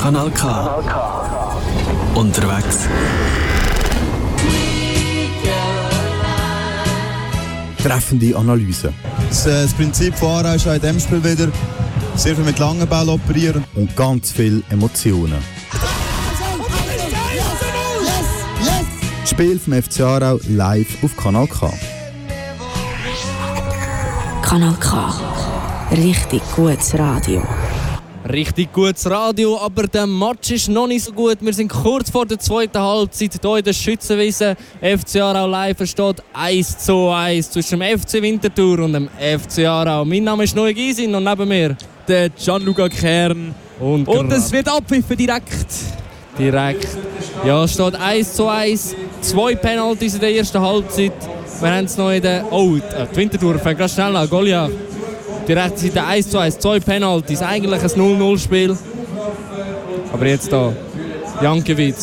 Kanal K. Unterwegs. Treffende Analyse. Das Prinzip von Aarau ist auch in diesem Spiel wieder sehr viel mit langen Bällen operieren. Und ganz viele Emotionen. Das Spiel vom FC Aarau live auf Kanal K. Kanal K. Richtig gutes Radio. Richtig gutes Radio, aber der Match ist noch nicht so gut. Wir sind kurz vor der zweiten Halbzeit hier in der Schützenwiese. FC Aarau live steht 1:1 zwischen dem FC Winterthur und dem FC Aarau. Mein Name ist Noe Gysin und neben mir der Gianluca Kern. Und es wird abpfiffen direkt. Ja, es steht 1:1. 2 Penalties in der ersten Halbzeit. Wir haben es noch in der... Oh, die Winterthur fängt ganz schnell an. Goliath. Die rechte Seite 1:1, 2 Penalties. Eigentlich ein 0-0-Spiel. Aber jetzt da, Jankiewicz.